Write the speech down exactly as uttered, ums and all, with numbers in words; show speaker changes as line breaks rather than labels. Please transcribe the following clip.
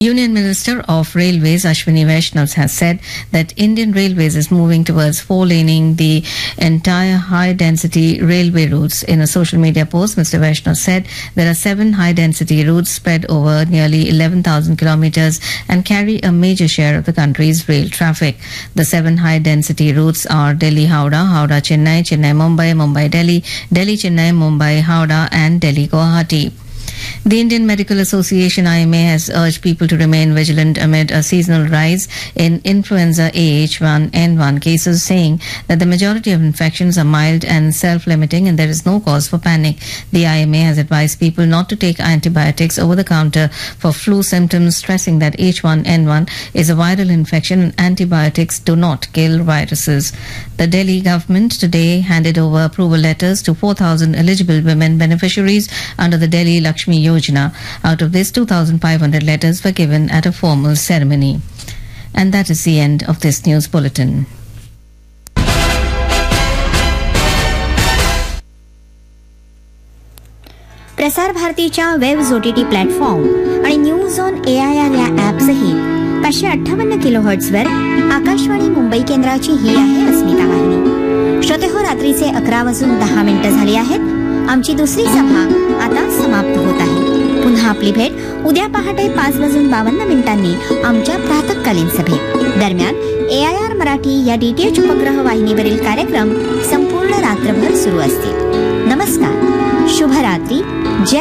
Union Minister of Railways Ashwini Vaishnav has said that Indian Railways is moving towards four-laning the entire high-density railway routes. In a social media post, Mister Vaishnav said there are seven high-density routes spread over nearly eleven thousand kilometers and carry a major share of the country's rail traffic. The seven high-density routes are Delhi-Howrah, Howrah-Chennai, Chennai-Mumbai, Mumbai-Delhi, Delhi-Chennai, Mumbai-Howrah and Delhi-Guwahati. The Indian Medical Association I M A has urged people to remain vigilant amid a seasonal rise in influenza A H one N one cases, saying that the majority of infections are mild and self-limiting and there is no cause for panic. The I M A has advised people not to take antibiotics over the counter for flu symptoms, stressing that H one N one is a viral infection and antibiotics do not kill viruses. The Delhi government today handed over approval letters to four thousand eligible women beneficiaries under the Delhi Lakshmi Yojana. Out of this, two thousand five hundred letters were given at a formal ceremony. And that is the end of this news bulletin.
प्रसार भारतीच्या web OTT platform आणि news on A I R या app सहित पाचशे अठ्ठावन्न kilo हर्ट्झवर Akashvani Mumbai केंद्राची ही आहे अस्मिता वाहिनी. श्रोतेहो, रात्रीचे अकरा वाजून दहा मिनिटं झाली आहेत. आमची दुसरी सभा आता समाप्त होत आहे. पुन्हा आपली भेट उद्या पहाटे पाच वाजून बावन्न मिनिटांनी आमच्या प्रातःकालीन सभेत. दरम्यान ए आय आर मराठी या डीटीएच उपग्रह वाहिनीवरील कार्यक्रम संपूर्ण रात्रभर सुरू असतील. नमस्कार, शुभरात्री, जय